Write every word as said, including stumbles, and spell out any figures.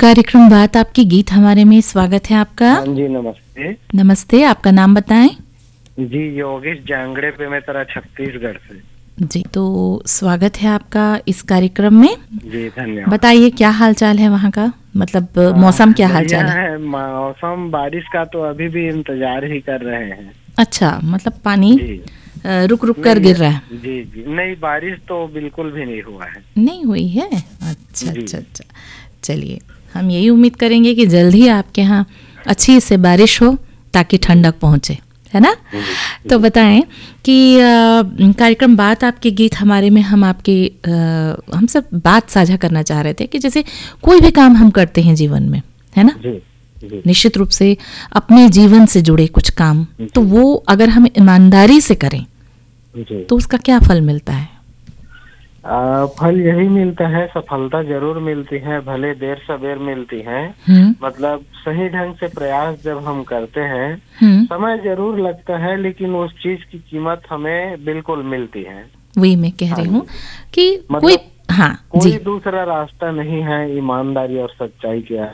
कार्यक्रम बात आपकी गीत हमारे में स्वागत है आपका। हाँ जी, नमस्ते। नमस्ते, आपका नाम बताएं। जी, योगेश जांगड़े पे मैं तेरा छत्तीसगढ़ से। जी, तो स्वागत है आपका इस कार्यक्रम में। जी, धन्यवाद। बताइए क्या हाल चाल है वहाँ का, मतलब हाँ, मौसम क्या हाल बढ़िया चाल है? है मौसम। बारिश का तो अभी भी इंतजार ही कर रहे हैं। अच्छा, मतलब पानी जी अ, रुक रुक कर नहीं, गिर रहा है? जी जी नहीं, बारिश तो बिल्कुल भी नहीं हुआ है। नहीं हुई है? अच्छा जी अच्छा अच्छा। चलिए, हम यही उम्मीद करेंगे कि जल्द ही आपके यहाँ अच्छी से बारिश हो ताकि ठंडक पहुँचे, है ना? जी, तो जी। बताएं कि अ, कार्यक्रम बात आपके गीत हमारे में हम आपके अ, हम सब बात साझा करना चाह रहे थे कि जैसे कोई भी काम हम करते हैं जीवन में, है ना? जी जी निश्चित रूप से अपने जीवन से जुड़े कुछ काम, तो वो अगर हम ईमानदारी से करें जी तो उसका क्या फल मिलता है? आ, फल यही मिलता है, सफलता जरूर मिलती है, भले देर सवेर मिलती है। हम्म मतलब सही ढंग से प्रयास जब हम करते हैं, हम्म समय जरूर लगता है, लेकिन उस चीज की कीमत हमें बिल्कुल मिलती है। वही मैं कह हाँ रही हूँ जी। कि कोई, मतलब हाँ कोई जी, दूसरा रास्ता नहीं है ईमानदारी और सच्चाई के